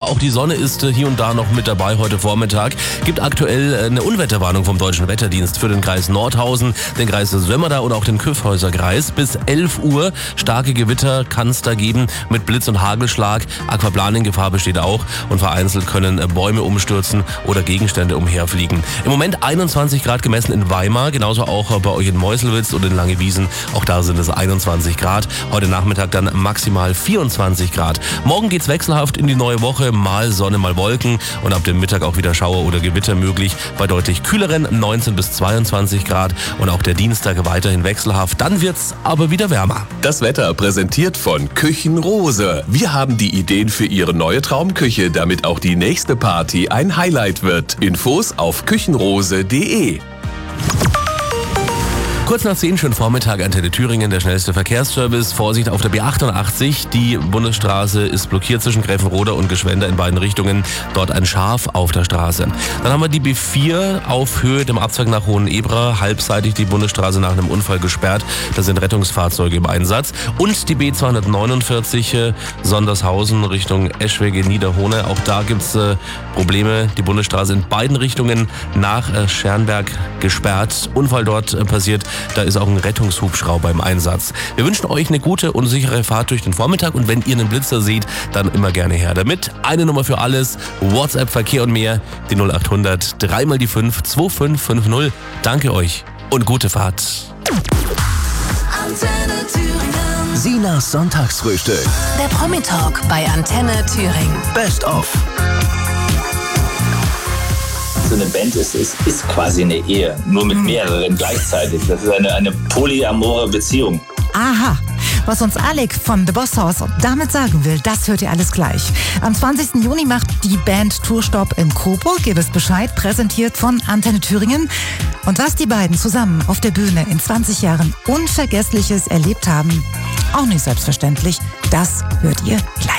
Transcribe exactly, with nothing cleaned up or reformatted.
auch die Sonne ist hier und da noch mit dabei heute Vormittag. Gibt aktuell eine Unwetterwarnung vom Deutschen Wetterdienst für den Kreis Nordhausen, den Kreis Sömmerda und auch den Kyffhäuser-Kreis. Bis elf Uhr starke Gewitter kann es da geben mit Blitz- und Hagelschlag. Aquaplaning-Gefahr besteht auch und vereinzelt können Bäume umstürzen oder Gegenstände umherfliegen. Im Moment einundzwanzig Grad gemessen in Weimar, genauso auch bei euch in Meuselwitz und in Langewiesen. Auch da sind es einundzwanzig Grad. Heute Nachmittag dann maximal vierundzwanzig Grad. Morgen geht's wechselhaft in die neue Woche. Mal Sonne, mal Wolken und ab dem Mittag auch wieder Schauer oder Gewitter möglich. Bei deutlich kühleren neunzehn bis zweiundzwanzig Grad und auch der Dienstag weiterhin wechselhaft. Dann wird's aber wieder wärmer. Das Wetter präsentiert von Küchenrose. Wir haben die Ideen für Ihre neue Traumküche, damit auch die nächste Party ein Highlight wird. Infos auf küchenrose punkt de. Kurz nach zehn, schönen Vormittag, Antenne Thüringen, der schnellste Verkehrsservice. Vorsicht auf der B achtundachtzig, die Bundesstraße ist blockiert zwischen Gräfenroda und Geschwender in beiden Richtungen. Dort ein Schaf auf der Straße. Dann haben wir die B vier auf Höhe dem Abzweig nach Hohenebra, halbseitig die Bundesstraße nach einem Unfall gesperrt. Da sind Rettungsfahrzeuge im Einsatz. Und die B zweihundertneunundvierzig äh, Sondershausen Richtung Eschwege, Niederhohne. Auch da gibt's äh, Probleme. Die Bundesstraße in beiden Richtungen nach äh, Schernberg gesperrt. Unfall dort äh, passiert. Da ist auch ein Rettungshubschrauber im Einsatz. Wir wünschen euch eine gute und sichere Fahrt durch den Vormittag und wenn ihr einen Blitzer seht, dann immer gerne her damit. Eine Nummer für alles, WhatsApp, Verkehr und mehr, die null achthundert, dreimal die fünf, zwei fünf fünf null. Danke euch und gute Fahrt. Antenne Thüringen. Sinas Sonntagsfrühstück. Der Promi-Talk bei Antenne Thüringen. Best of. So eine Band ist, ist, ist quasi eine Ehe, nur mit mehreren gleichzeitig. Das ist eine, eine polyamore Beziehung. Aha, was uns Alec von The Boss House damit sagen will, das hört ihr alles gleich. Am zwanzigsten Juni macht die Band Tourstopp in Coburg. Ihr wisst Bescheid, präsentiert von Antenne Thüringen. Und was die beiden zusammen auf der Bühne in zwanzig Jahren Unvergessliches erlebt haben, auch nicht selbstverständlich, das hört ihr gleich.